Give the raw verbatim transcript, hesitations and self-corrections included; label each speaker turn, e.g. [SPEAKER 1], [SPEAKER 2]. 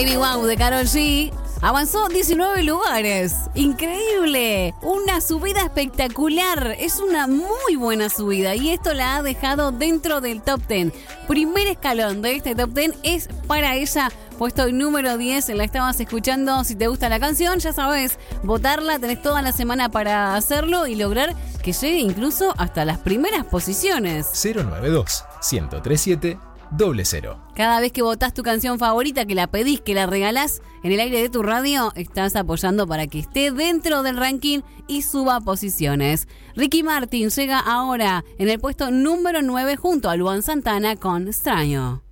[SPEAKER 1] Baby Wow de Karol G avanzó diecinueve lugares. Increíble. Una subida espectacular. Es una muy buena subida y esto la ha dejado dentro del top diez. Primer escalón de este top diez es para ella. Puesto número diez, la estabas escuchando. Si te gusta la canción, ya sabes, votarla. Tenés toda la semana para hacerlo y lograr que llegue incluso hasta las primeras posiciones.
[SPEAKER 2] cero nueve dos, uno cero tres siete, cero cero.
[SPEAKER 1] Cada vez que votás tu canción favorita, que la pedís, que la regalás en el aire de tu radio, estás apoyando para que esté dentro del ranking y suba posiciones. Ricky Martin llega ahora en el puesto número nueve junto a Luan Santana con Extraño.